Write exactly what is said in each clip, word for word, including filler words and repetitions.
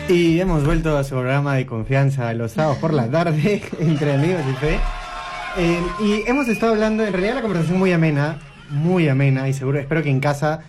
Y hemos vuelto a su programa de confianza los sábados por la tarde, entre amigos y fe. Eh, y hemos estado hablando, en realidad la conversación muy amena, muy amena, y seguro, espero que en casa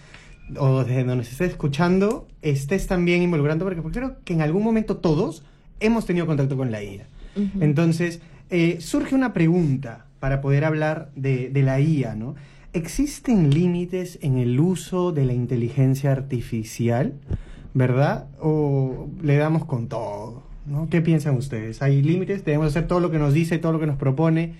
o desde donde se esté escuchando estés también involucrando, porque creo que en algún momento todos hemos tenido contacto con la I A. Uh-huh. Entonces, eh, surge una pregunta para poder hablar de, de la I A, ¿no? ¿Existen límites en el uso de la inteligencia artificial? ¿Verdad? ¿O le damos con todo? ¿No? ¿Qué piensan ustedes? ¿Hay límites? ¿Debemos hacer todo lo que nos dice, todo lo que nos propone?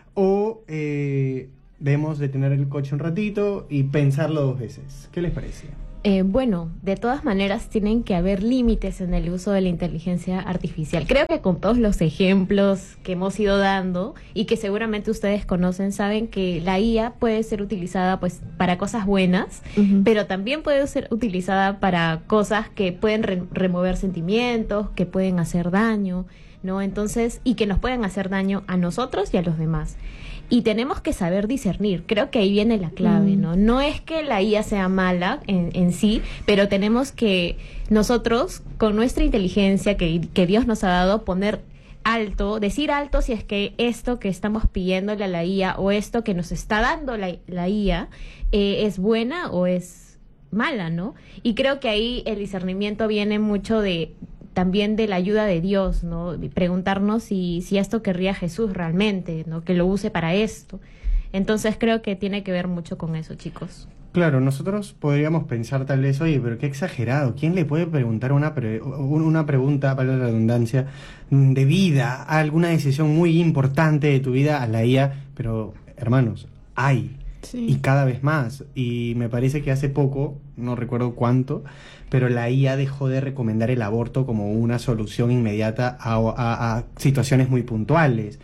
¿O eh, debemos detener el coche un ratito y pensarlo dos veces? ¿Qué les parece? Eh, bueno, de todas maneras tienen que haber límites en el uso de la inteligencia artificial. Creo que con todos los ejemplos que hemos ido dando y que seguramente ustedes conocen, saben que la I A puede ser utilizada pues para cosas buenas, uh-huh. pero también puede ser utilizada para cosas que pueden re- remover sentimientos, que pueden hacer daño, ¿no? Entonces, y que nos pueden hacer daño a nosotros y a los demás. Y tenemos que saber discernir, creo que ahí viene la clave, ¿no? No es que la I A sea mala en, en sí, pero tenemos que nosotros, con nuestra inteligencia que, que Dios nos ha dado, poner alto, decir alto si es que esto que estamos pidiéndole a la I A o esto que nos está dando la, la I A eh, es buena o es mala, ¿no? Y creo que ahí el discernimiento viene mucho de... también de la ayuda de Dios, ¿no? Preguntarnos si, si esto querría Jesús realmente, ¿no? Que lo use para esto. Entonces creo que tiene que ver mucho con eso, chicos. Claro, nosotros podríamos pensar tal vez, oye, pero qué exagerado, ¿quién le puede preguntar una, pre- una pregunta, para la redundancia, de vida, a alguna decisión muy importante de tu vida a la I A? Pero, hermanos, hay, sí. Y cada vez más. Y me parece que hace poco, no recuerdo cuánto, pero la I A dejó de recomendar el aborto como una solución inmediata a, a, a situaciones muy puntuales,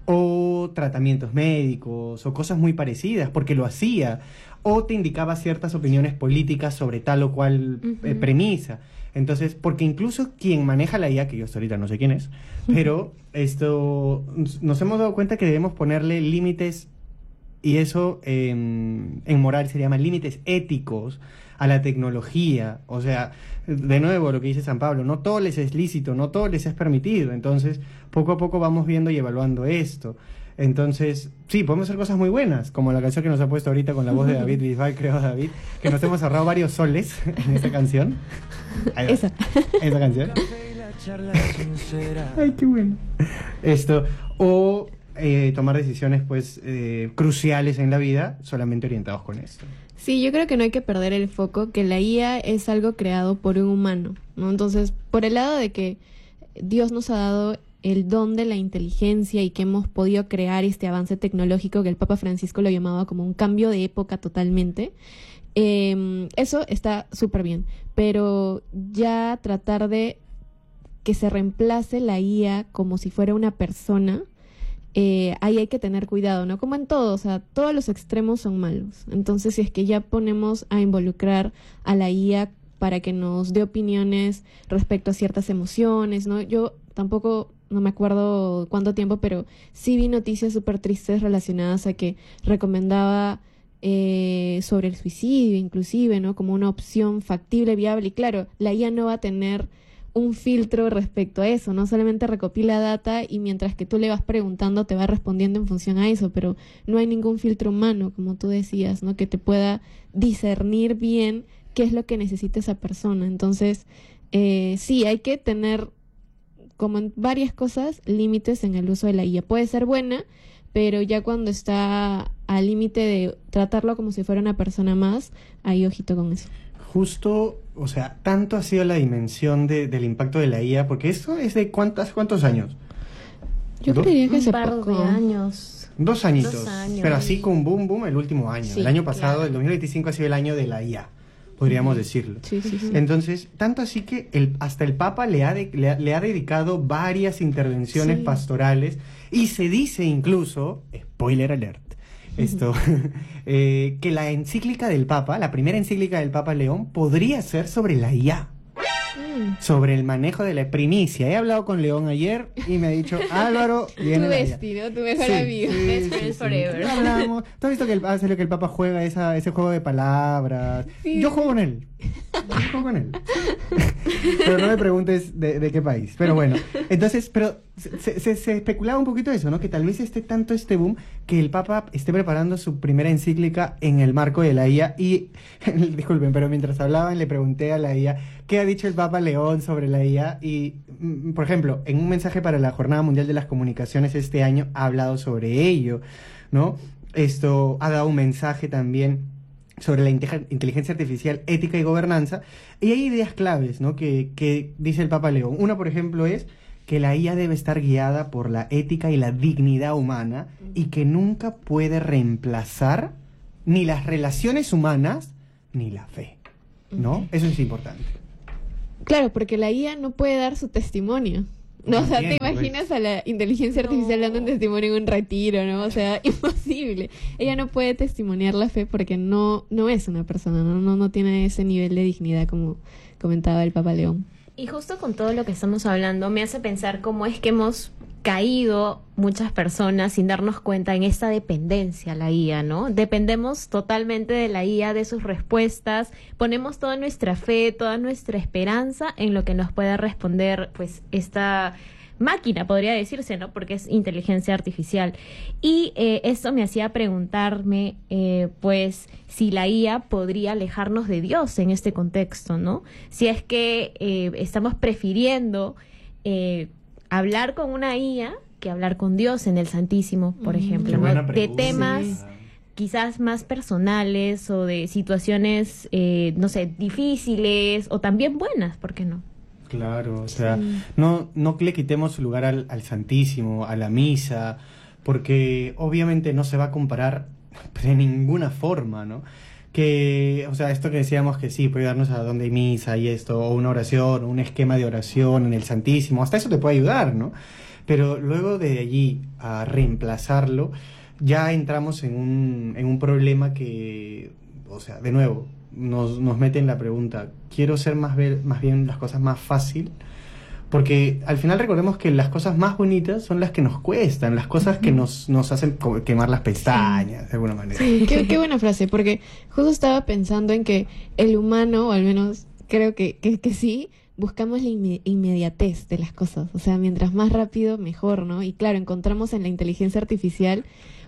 o tratamientos médicos, o cosas muy parecidas, porque lo hacía, o te indicaba ciertas opiniones políticas sobre tal o cual uh-huh. eh, premisa. Entonces, porque incluso quien maneja la I A, que yo hasta ahorita no sé quién es, pero esto nos hemos dado cuenta que debemos ponerle límites, y eso eh, en moral se llama límites éticos a la tecnología. O sea, de nuevo lo que dice San Pablo, no todo les es lícito, no todo les es permitido. Entonces, poco a poco vamos viendo y evaluando esto. Entonces, sí, podemos hacer cosas muy buenas, como la canción que nos ha puesto ahorita con la voz de David Bisbal, creo, David, que nos hemos ahorrado varios soles en esa canción. Ahí va. Esa. Esa canción. Ay, qué bueno. Esto, o eh, tomar decisiones, pues, eh, cruciales en la vida, solamente orientados con esto. Sí, yo creo que no hay que perder el foco, que la I A es algo creado por un humano, ¿no? Entonces, por el lado de que Dios nos ha dado el don de la inteligencia y que hemos podido crear este avance tecnológico que el Papa Francisco lo llamaba como un cambio de época totalmente, eh, eso está súper bien, pero ya tratar de que se reemplace la I A como si fuera una persona, Eh, ahí hay que tener cuidado, ¿no? Como en todo, o sea, todos los extremos son malos. Entonces, si es que ya ponemos a involucrar a la I A para que nos dé opiniones respecto a ciertas emociones, ¿no? Yo tampoco, no me acuerdo cuánto tiempo, pero sí vi noticias súper tristes relacionadas a que recomendaba eh, sobre el suicidio, inclusive, ¿no? Como una opción factible, viable. Y claro, la I A no va a tener un filtro respecto a eso, no solamente recopila data y mientras que tú le vas preguntando te va respondiendo en función a eso, pero no hay ningún filtro humano, como tú decías, ¿no? Que te pueda discernir bien qué es lo que necesita esa persona. Entonces, eh, sí, hay que tener, como en varias cosas, límites en el uso de la I A. Puede ser buena, pero ya cuando está al límite de tratarlo como si fuera una persona más, ahí ojito con eso. Justo, o sea, tanto ha sido la dimensión de, del impacto de la I A, porque esto es de cuántas, ¿cuántos años? Yo creería que hace un par poco. de años. Dos añitos, Dos años. pero así con boom boom el último año. Sí, el año pasado, claro. el dos mil veinticinco ha sido el año de la I A, podríamos uh-huh. decirlo. Sí, sí, sí. Entonces, tanto así que el, hasta el Papa le ha, de, le, ha, le ha dedicado varias intervenciones sí. pastorales, y se dice incluso, spoiler alert, esto, eh, que la encíclica del Papa, la primera encíclica del Papa León, podría ser sobre la I A. Mm. sobre el manejo de la primicia. He hablado con León ayer y me ha dicho, Álvaro, viene Tu la bestie, ¿no? Tu mejor Sí, amigo. sí, Best sí, friends sí. forever. Hablamos. ¿Tú has visto que el, hace lo que el Papa juega esa, ese juego de palabras? Sí. Yo juego con él. Yo juego con él. Pero no me preguntes de, de qué país. Pero bueno, entonces, pero se, se, se especulaba un poquito eso, ¿no? Que tal vez esté tanto este boom que el Papa esté preparando su primera encíclica en el marco de la I A. Y, disculpen, pero mientras hablaban le pregunté a la I A qué ha dicho el Papa León sobre la I A. Y, mm, por ejemplo, en un mensaje para la Jornada Mundial de las Comunicaciones este año ha hablado sobre ello, ¿no? Esto ha dado un mensaje también sobre la inte- inteligencia artificial, ética y gobernanza, y hay ideas claves, ¿no? que, que dice el Papa León. Una, por ejemplo, es que la I A debe estar guiada por la ética y la dignidad humana y que nunca puede reemplazar ni las relaciones humanas ni la fe, ¿no? Ujú. Eso es importante. Claro, porque la I A no puede dar su testimonio. No, o sea, ¿te Entiendo, imaginas a la inteligencia artificial No. dando un testimonio en un retiro, no? O sea, imposible. Ella no puede testimoniar la fe porque no, no es una persona, ¿no? No, no tiene ese nivel de dignidad como comentaba el Papa León. Y justo con todo lo que estamos hablando, me hace pensar cómo es que hemos caído muchas personas sin darnos cuenta en esta dependencia a la I A, ¿no? Dependemos totalmente de la I A, de sus respuestas, ponemos toda nuestra fe, toda nuestra esperanza en lo que nos pueda responder, pues, esta máquina, podría decirse, ¿no? Porque es inteligencia artificial. Y eh, esto me hacía preguntarme, eh, pues, si la I A podría alejarnos de Dios en este contexto, ¿no? Si es que eh, estamos prefiriendo eh, hablar con una I A que hablar con Dios en el Santísimo, por Mm, ejemplo, Qué ¿no? buena De pregunta. temas Sí. quizás más personales o de situaciones, eh, no sé, difíciles o también buenas, ¿por qué no? Claro, o sea, Sí. no, no le quitemos su lugar al, al Santísimo, a la misa, porque obviamente no se va a comparar de ninguna forma, ¿no? Que, o sea, esto que decíamos que sí, puede darnos a dónde hay misa y esto, o una oración, o un esquema de oración en el Santísimo, hasta eso te puede ayudar, ¿no? Pero luego de allí a reemplazarlo, ya entramos en un, en un problema que, o sea, de nuevo, nos, nos mete en la pregunta, quiero ser más, ver, más bien las cosas más fácil, porque al final recordemos que las cosas más bonitas son las que nos cuestan, las cosas que nos, nos hacen co- quemar las pestañas, de alguna manera. Sí, qué, qué buena frase, porque justo estaba pensando en que el humano, o al menos creo que, que, que sí, buscamos la inme- inmediatez de las cosas. O sea, mientras más rápido, mejor, ¿no? Y claro, encontramos en la inteligencia artificial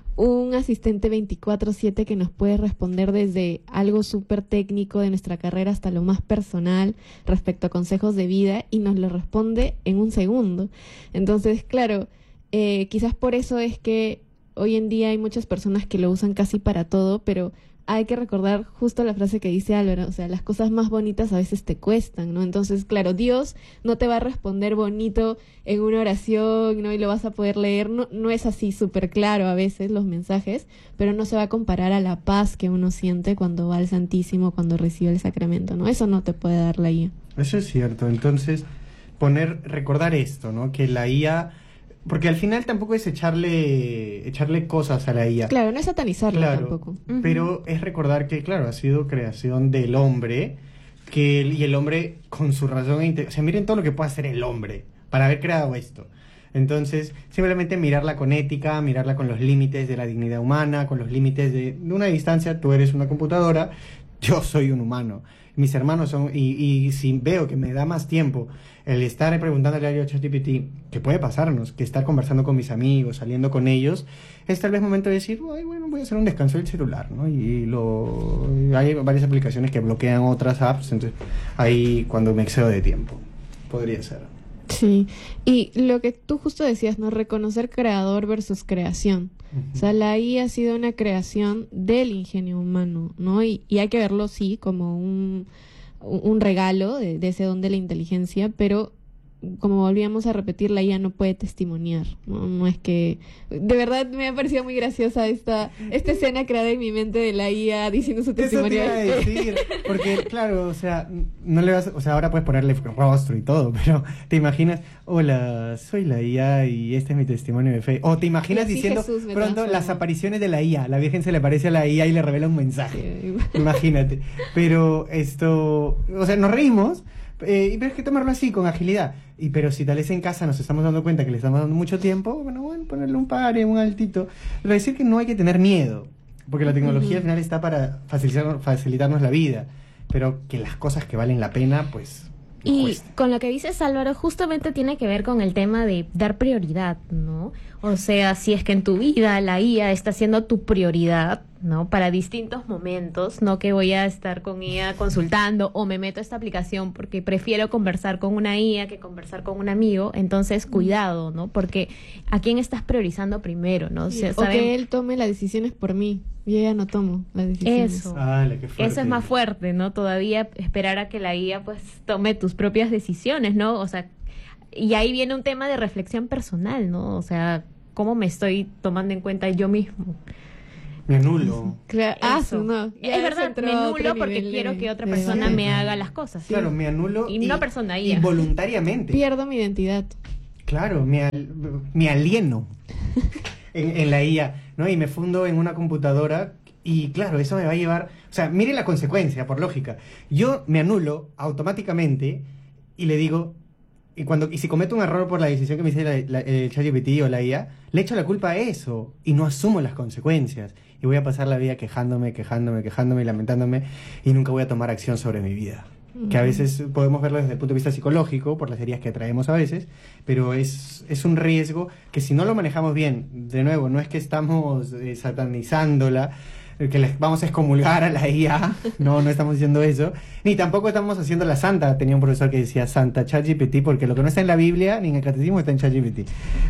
un asistente veinticuatro siete que nos puede responder desde algo súper técnico de nuestra carrera hasta lo más personal respecto a consejos de vida y nos lo responde en un segundo. Entonces, claro, eh, quizás por eso es que hoy en día hay muchas personas que lo usan casi para todo, pero hay que recordar justo la frase que dice Álvaro, o sea, las cosas más bonitas a veces te cuestan, ¿no? Entonces, claro, Dios no te va a responder bonito en una oración, ¿no? Y lo vas a poder leer, no, no es así súper claro a veces los mensajes, pero no se va a comparar a la paz que uno siente cuando va al Santísimo, cuando recibe el sacramento, ¿no? Eso no te puede dar la I A. Eso es cierto, entonces poner, recordar esto, ¿no? Que la I A, porque al final tampoco es echarle, echarle cosas a la I A. Claro, no es satanizarlo Claro, tampoco. Ujú. pero es recordar que, claro, ha sido creación del hombre, que el- y el hombre con su razón, e inte- o sea, miren todo lo que puede hacer el hombre para haber creado esto. Entonces, simplemente mirarla con ética, mirarla con los límites de la dignidad humana, con los límites de, de una distancia, tú eres una computadora, yo soy un humano, mis hermanos son, y, y si veo que me da más tiempo el estar preguntándole a ChatGPT, que puede pasarnos, que estar conversando con mis amigos, saliendo con ellos, es tal vez momento de decir, "Ay, bueno, voy a hacer un descanso del celular", ¿no? Y lo, hay varias aplicaciones que bloquean otras apps, entonces ahí cuando me excedo de tiempo, podría ser. Sí, y lo que tú justo decías, ¿no? Reconocer creador versus creación. O sea, la I A ha sido una creación del ingenio humano, ¿no? Y, y hay que verlo, sí, como un, un regalo de, de ese don de la inteligencia, pero como volvíamos a repetir, la I A no puede testimoniar, ¿no? No es que... De verdad me ha parecido muy graciosa esta, esta escena creada en mi mente de la I A diciendo su Eso te testimonio. iba a decir, porque claro, o sea, no le vas, o sea, ahora puedes ponerle rostro y todo, pero te imaginas, hola, soy la I A y este es mi testimonio de fe. O te imaginas Y así diciendo Jesús me pronto transforma. las apariciones de la I A, la Virgen se le aparece a la I A y le revela un mensaje. Sí. Imagínate. Pero esto, o sea, nos reímos, Eh, pero es que tomarlo así, con agilidad. Y pero si tal vez en casa nos estamos dando cuenta que le estamos dando mucho tiempo, bueno, bueno, ponerle un pare, un altito. Pero decir que no hay que tener miedo, porque la tecnología uh-huh. al final está para facilitar, facilitarnos la vida, pero que las cosas que valen la pena, pues... Y cuesta. Con lo que dices, Álvaro, justamente tiene que ver con el tema de dar prioridad, ¿no? O sea, si es que en tu vida la I A está siendo tu prioridad, ¿no? Para distintos momentos, no que voy a estar con I A consultando o me meto a esta aplicación porque prefiero conversar con una I A que conversar con un amigo, entonces cuidado, ¿no? Porque ¿a quién estás priorizando primero, no? O sea, o ¿saben? que él tome las decisiones por mí, yo ya no tomo las decisiones. Eso, Dale, qué fuerte. Eso es más fuerte, ¿no? Todavía esperar a que la I A pues tome tus propias decisiones, ¿no? O sea, y ahí viene un tema de reflexión personal, ¿no? O sea, ¿cómo me estoy tomando en cuenta yo mismo? Me anulo. Claro. Ah, Eso. no. Ya Es verdad, entró me a otro anulo porque nivel quiero de- que otra de persona debate. me haga las cosas. ¿sí? Claro, me anulo. Y no persona, I A. Involuntariamente. Pierdo mi identidad. Claro, me, al- me alieno en, en la I A, ¿no? Y me fundo en una computadora y claro, eso me va a llevar... O sea, mire la consecuencia, por lógica. Yo me anulo automáticamente y le digo... Y cuando y si cometo un error por la decisión que me dice la, la, el ChatGPT o la I A, le echo la culpa a eso y no asumo las consecuencias. Y voy a pasar la vida quejándome, quejándome, quejándome y lamentándome y nunca voy a tomar acción sobre mi vida. Que a veces podemos verlo desde el punto de vista psicológico, por las heridas que traemos a veces, pero es, es un riesgo que si no lo manejamos bien, de nuevo, no es que estamos eh, satanizándola, eh, que le vamos a excomulgar a la I A, no, no estamos diciendo eso, ni tampoco estamos haciendo la santa. Tenía un profesor que decía santa ChatGPT, porque lo que no está en la Biblia ni en el catecismo está en ChatGPT.